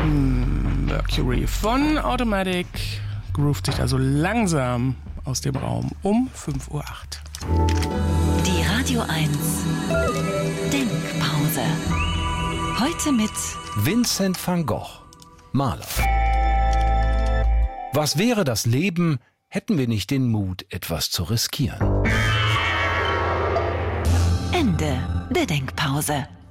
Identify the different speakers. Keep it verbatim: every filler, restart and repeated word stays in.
Speaker 1: Mercury von Automatic groovt sich also langsam aus dem Raum um fünf Uhr acht.
Speaker 2: Die Radio eins Denkpause. Heute mit
Speaker 3: Vincent van Gogh, Maler. Was wäre das Leben, hätten wir nicht den Mut, etwas zu riskieren?
Speaker 2: Ende der Denkpause.